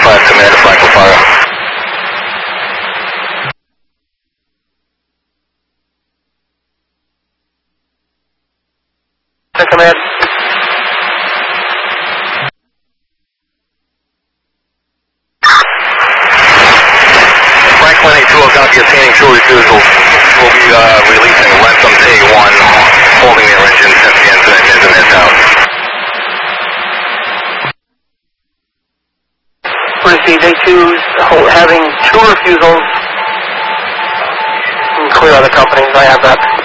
5 command to Franklin Fire. Command. Franklin 820, copy, obtaining true refusal. We'll be releasing Rentham T1, holding their engine since the incident is in their town. Receive A2's having true refusals. Clear other companies, I have that.